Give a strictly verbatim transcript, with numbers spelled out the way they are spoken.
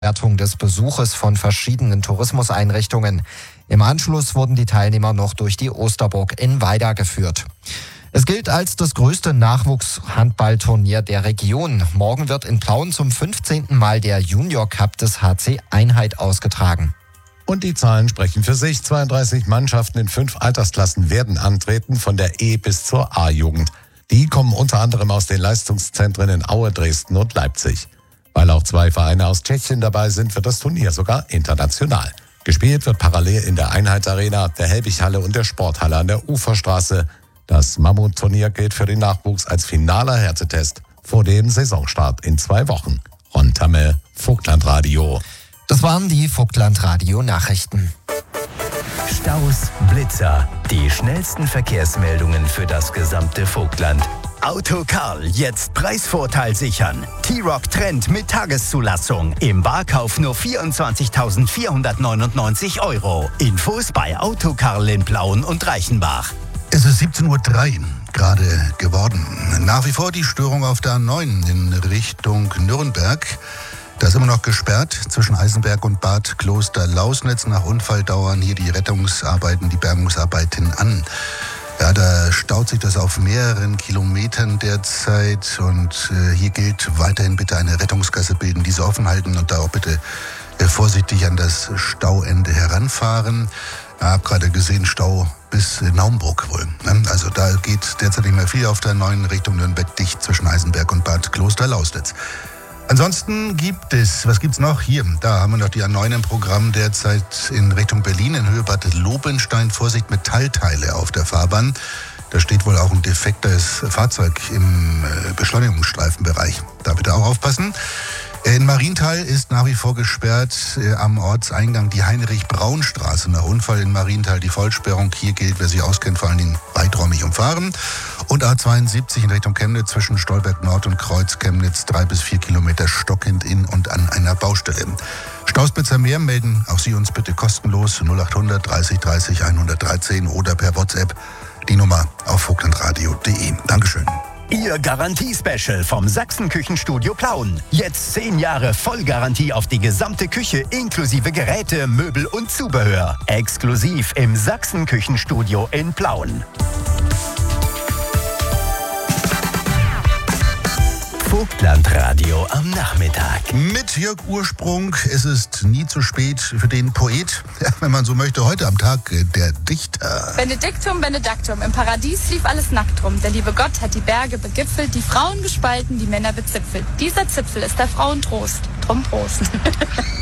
Wertung des Besuches von verschiedenen Tourismuseinrichtungen. Im Anschluss wurden die Teilnehmer noch durch die Osterburg in Weida geführt. Es gilt als das größte Nachwuchshandballturnier der Region. Morgen wird in Plauen zum fünfzehnten Mal der Junior Cup des H C Einheit ausgetragen. Und die Zahlen sprechen für sich. zweiunddreißig Mannschaften in fünf Altersklassen werden antreten, von der E- bis zur A-Jugend. Die kommen unter anderem aus den Leistungszentren in Aue, Dresden und Leipzig. Weil auch zwei Vereine aus Tschechien dabei sind, wird das Turnier sogar international. Gespielt wird parallel in der Einheitsarena, der Helbighalle und der Sporthalle an der Uferstraße. Das Mammutturnier gilt für den Nachwuchs als finaler Härtetest vor dem Saisonstart in zwei Wochen. Ron Tamme, Vogtlandradio. Das waren die Vogtlandradio-Nachrichten. Staus, Blitzer, die schnellsten Verkehrsmeldungen für das gesamte Vogtland. Autokarl, jetzt Preisvorteil sichern. T-Roc Trend mit Tageszulassung. Im Barkauf nur vierundzwanzigtausendvierhundertneunundneunzig Euro. Infos bei Autokarl in Plauen und Reichenbach. Es ist siebzehn Uhr drei gerade geworden. Nach wie vor die Störung auf der A neun in Richtung Nürnberg. Da ist immer noch gesperrt zwischen Eisenberg und Bad Kloster-Lausnitz. Nach Unfall dauern hier die Rettungsarbeiten, die Bergungsarbeiten an. Ja, da staut sich das auf mehreren Kilometern derzeit und äh, hier gilt weiterhin bitte eine Rettungsgasse bilden, diese offen halten und da auch bitte äh, vorsichtig an das Stauende heranfahren. Ich habe gerade gesehen, Stau bis Naumburg wohl. Ne? Also da geht derzeit nicht mehr viel auf der neuen Richtung Nürnberg, dicht zwischen Eisenberg und Bad Kloster-Lausnitz. Ansonsten gibt es, was gibt's noch? Hier, da haben wir noch die A neun im Programm derzeit in Richtung Berlin, in Höhe Bad Lobenstein. Vorsicht, Metallteile auf der Fahrbahn. Da steht wohl auch ein defektes Fahrzeug im Beschleunigungsstreifenbereich. Da bitte auch aufpassen. In Marienthal ist nach wie vor gesperrt äh, am Ortseingang die Heinrich-Braun-Straße. Nach Unfall in Marienthal die Vollsperrung. Hier gilt, wer sich auskennt, vor allen Dingen weiträumig umfahren. Und A zweiundsiebzig in Richtung Chemnitz zwischen Stolberg Nord und Kreuz Chemnitz. Drei bis vier Kilometer stockend in und an einer Baustelle. Stausbitzer Meer melden auch Sie uns bitte kostenlos null achthundert dreißig dreißig hundertdreizehn oder per WhatsApp die Nummer auf vogtlandradio punkt de. Dankeschön. Ihr Garantie-Special vom Sachsen-Küchenstudio Plauen. Jetzt zehn Jahre Vollgarantie auf die gesamte Küche inklusive Geräte, Möbel und Zubehör. Exklusiv im Sachsen-Küchenstudio in Plauen. Vogtlandradio am Nachmittag. Mit Jörg Ursprung. Es ist nie zu spät für den Poet, ja, wenn man so möchte, heute am Tag der Dichter. Benediktum, Benedaktum, im Paradies lief alles nackt rum. Der liebe Gott hat die Berge begipfelt, die Frauen gespalten, die Männer bezipfelt. Dieser Zipfel ist der Frauentrost. Drum Prost.